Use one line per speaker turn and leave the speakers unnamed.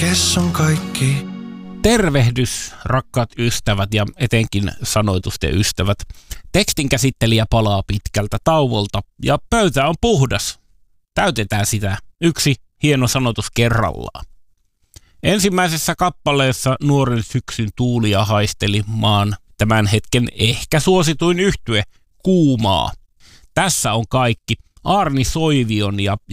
kes on kaikki.
Tervehdys, rakkaat ystävät ja etenkin sanoitusten ystävät. Tekstin käsittelijä palaa pitkältä tauolta ja pöytä on puhdas. Täytetään sitä yksi hieno sanotus kerrallaan. Ensimmäisessä kappaleessa nuoren syksyn tuulia haisteli maan tämän hetken ehkä suosituin yhtye Kuumaa. Tässä on kaikki Aarni Soivion ja